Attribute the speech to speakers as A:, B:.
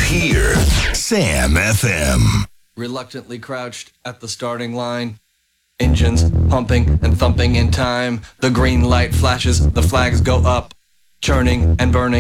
A: hear Sam FM.
B: Reluctantly crouched at the starting line. Engines pumping and thumping in time. The green light flashes, the flags go up, churning and burning.